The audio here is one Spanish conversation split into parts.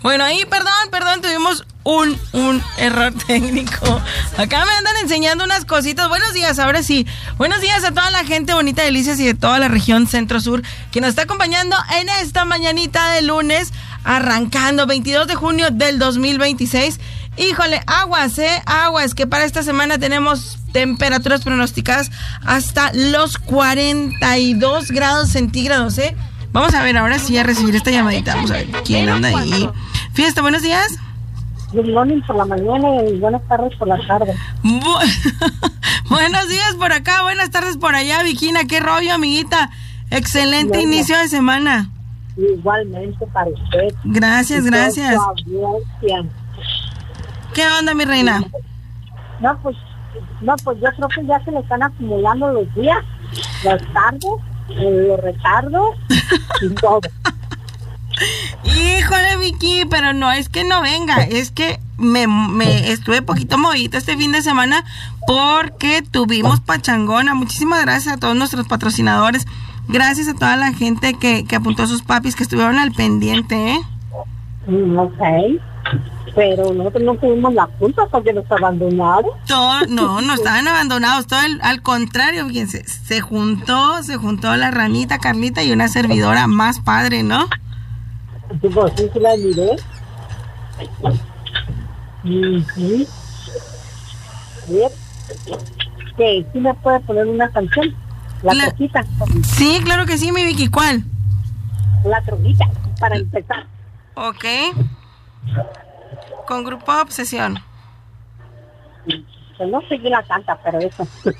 Bueno, ahí, perdón, tuvimos un error técnico. Acá me andan enseñando unas cositas. Buenos días, ahora sí. Buenos días a toda la gente bonita de Delicias y de toda la región centro-sur que nos está acompañando en esta mañanita de lunes, arrancando 22 de junio del 2026. Híjole, aguas, que para esta semana tenemos temperaturas pronosticadas hasta los 42 grados centígrados, Vamos a ver ahora sí a recibir esta llamadita. Vamos a ver quién anda ahí. Fiesta, buenos días. Good morning por la mañana y buenas tardes por la tarde. Buenos días por acá, buenas tardes por allá, Vikina. ¿Qué rollo, amiguita? Excelente inicio de semana. Igualmente para usted. Gracias. ¿Qué onda, mi reina? No, pues yo creo que ya se le están acumulando los días, las tardes, los retardos y todo. Híjole, Vicky, pero no es que no venga, es que me estuve poquito movidita este fin de semana porque tuvimos pachangona. Muchísimas gracias a todos nuestros patrocinadores. Gracias a toda la gente que apuntó a sus papis, que estuvieron al pendiente, Ok, pero nosotros no tuvimos la culpa porque nos abandonaron. No estaban abandonados, al contrario, fíjense, se juntó la ranita Carlita y una servidora más padre, ¿no? Pues sí, se la miré. ¿Sí me puede poner una canción? La troquita. Sí, claro que sí, mi Vicky, ¿cuál? La troquita, para empezar. Ok. Con Grupo Obsesión. Pues no sé quién la canta, pero eso.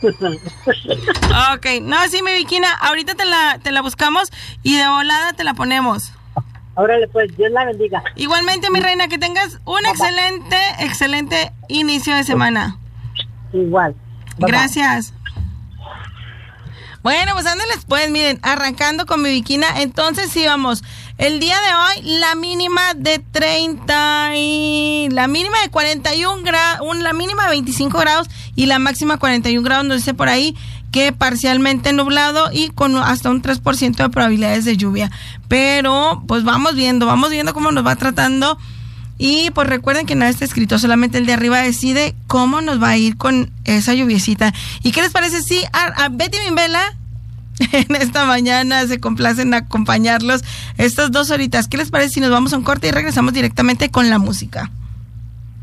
Ok, no, sí, mi Vikina, ahorita te la buscamos y de volada te la ponemos. Órale, pues, Dios la bendiga. Igualmente, mi reina, que tengas un excelente inicio de semana. Igual. Gracias. Bueno, pues ándenles, pues, miren, arrancando con mi Vikina, entonces sí, vamos. El día de hoy, la mínima de 30 y la mínima de 41 grados, la mínima de 25 grados y la máxima 41 grados, nos dice por ahí que parcialmente nublado y con hasta un 3% de probabilidades de lluvia. Pero, pues vamos viendo cómo nos va tratando. Y pues recuerden que nada está escrito, solamente el de arriba decide cómo nos va a ir con esa lluviecita. ¿Y qué les parece si a Betty Mimbela en esta mañana se complacen acompañarlos estas 2 horitas? ¿Qué les parece si nos vamos a un corte y regresamos directamente con la música?